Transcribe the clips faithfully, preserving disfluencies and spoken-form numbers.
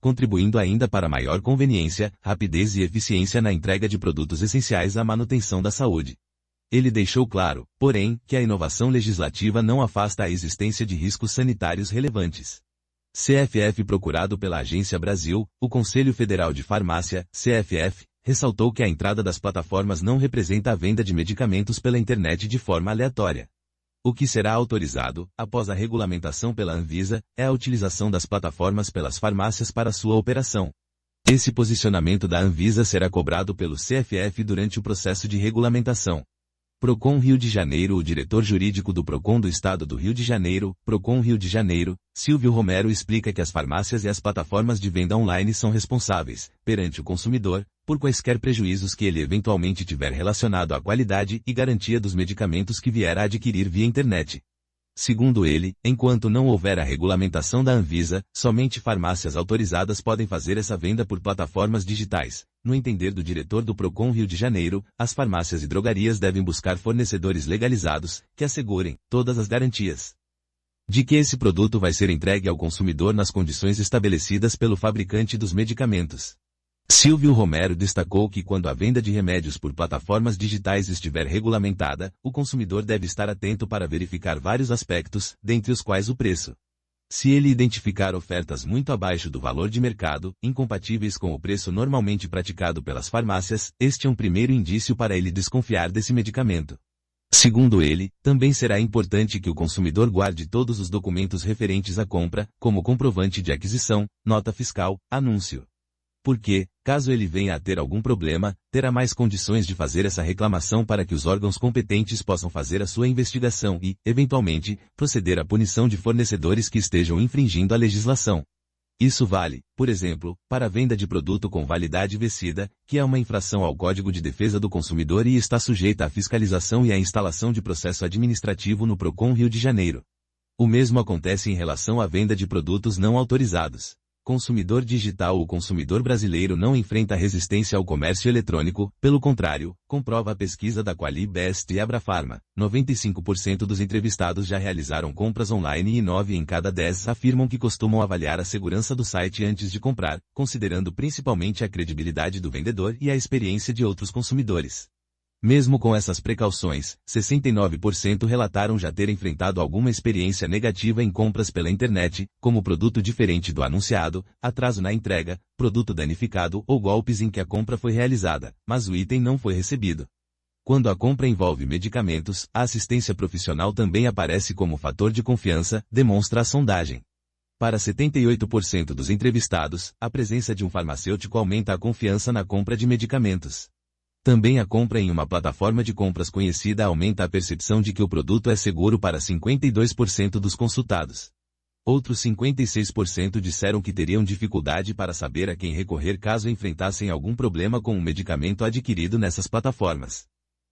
contribuindo ainda para maior conveniência, rapidez e eficiência na entrega de produtos essenciais à manutenção da saúde. Ele deixou claro, porém, que a inovação legislativa não afasta a existência de riscos sanitários relevantes. C F F procurado pela Agência Brasil, o Conselho Federal de Farmácia, C F F, ressaltou que a entrada das plataformas não representa a venda de medicamentos pela internet de forma aleatória. O que será autorizado, após a regulamentação pela Anvisa, é a utilização das plataformas pelas farmácias para sua operação. Esse posicionamento da Anvisa será cobrado pelo C F F durante o processo de regulamentação. Procon Rio de Janeiro. O diretor jurídico do Procon do Estado do Rio de Janeiro, Procon Rio de Janeiro, Silvio Romero, explica que as farmácias e as plataformas de venda online são responsáveis, perante o consumidor, por quaisquer prejuízos que ele eventualmente tiver relacionado à qualidade e garantia dos medicamentos que vier a adquirir via internet. Segundo ele, enquanto não houver a regulamentação da Anvisa, somente farmácias autorizadas podem fazer essa venda por plataformas digitais. No entender do diretor do Procon Rio de Janeiro, as farmácias e drogarias devem buscar fornecedores legalizados, que assegurem todas as garantias de que esse produto vai ser entregue ao consumidor nas condições estabelecidas pelo fabricante dos medicamentos. Silvio Romero destacou que quando a venda de remédios por plataformas digitais estiver regulamentada, o consumidor deve estar atento para verificar vários aspectos, dentre os quais o preço. Se ele identificar ofertas muito abaixo do valor de mercado, incompatíveis com o preço normalmente praticado pelas farmácias, este é um primeiro indício para ele desconfiar desse medicamento. Segundo ele, também será importante que o consumidor guarde todos os documentos referentes à compra, como comprovante de aquisição, nota fiscal, anúncio. Porque, caso ele venha a ter algum problema, terá mais condições de fazer essa reclamação para que os órgãos competentes possam fazer a sua investigação e, eventualmente, proceder à punição de fornecedores que estejam infringindo a legislação. Isso vale, por exemplo, para a venda de produto com validade vencida, que é uma infração ao Código de Defesa do Consumidor e está sujeita à fiscalização e à instalação de processo administrativo no Procon Rio de Janeiro. O mesmo acontece em relação à venda de produtos não autorizados. Consumidor digital. O consumidor brasileiro não enfrenta resistência ao comércio eletrônico, pelo contrário, comprova a pesquisa da Qualibest e Abrafarma. noventa e cinco por cento dos entrevistados já realizaram compras online e nove em cada dez afirmam que costumam avaliar a segurança do site antes de comprar, considerando principalmente a credibilidade do vendedor e a experiência de outros consumidores. Mesmo com essas precauções, sessenta e nove por cento relataram já ter enfrentado alguma experiência negativa em compras pela internet, como produto diferente do anunciado, atraso na entrega, produto danificado ou golpes em que a compra foi realizada, mas o item não foi recebido. Quando a compra envolve medicamentos, a assistência profissional também aparece como fator de confiança, demonstra a sondagem. Para setenta e oito por cento dos entrevistados, a presença de um farmacêutico aumenta a confiança na compra de medicamentos. Também a compra em uma plataforma de compras conhecida aumenta a percepção de que o produto é seguro para cinquenta e dois por cento dos consultados. Outros cinquenta e seis por cento disseram que teriam dificuldade para saber a quem recorrer caso enfrentassem algum problema com o medicamento adquirido nessas plataformas.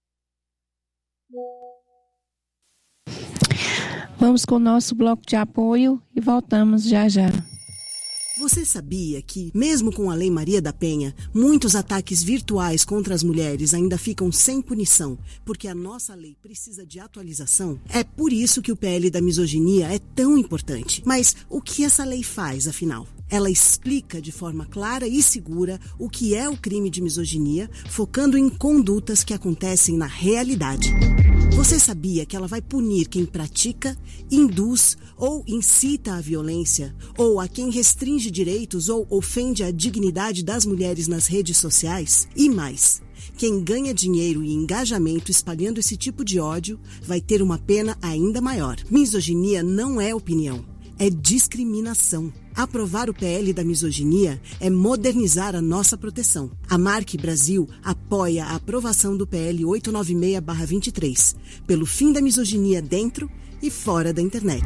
Vamos com o nosso bloco de apoio e voltamos já já. Você sabia que, mesmo com a Lei Maria da Penha, muitos ataques virtuais contra as mulheres ainda ficam sem punição, porque a nossa lei precisa de atualização? É por isso que o P L da misoginia é tão importante. Mas o que essa lei faz, afinal? Ela explica de forma clara e segura o que é o crime de misoginia, focando em condutas que acontecem na realidade. Você sabia que ela vai punir quem pratica, induz ou incita à violência, ou a quem restringe direitos ou ofende a dignidade das mulheres nas redes sociais? E mais, quem ganha dinheiro e engajamento espalhando esse tipo de ódio vai ter uma pena ainda maior. Misoginia não é opinião, é discriminação. Aprovar o P L da misoginia é modernizar a nossa proteção. A Marque Brasil apoia a aprovação do P L oitocentos e noventa e seis barra vinte e três, pelo fim da misoginia dentro e fora da internet.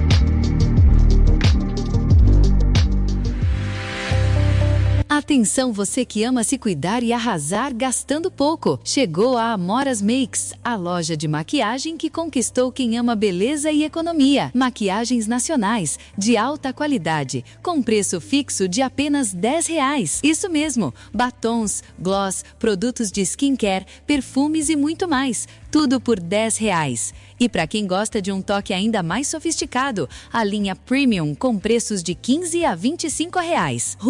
Atenção, você que ama se cuidar e arrasar gastando pouco. Chegou a Amoras Makes, a loja de maquiagem que conquistou quem ama beleza e economia. Maquiagens nacionais, de alta qualidade, com preço fixo de apenas dez reais. Isso mesmo, batons, gloss, produtos de skincare, perfumes e muito mais. Tudo por dez reais. E para quem gosta de um toque ainda mais sofisticado, a linha Premium com preços de quinze a vinte e cinco reais.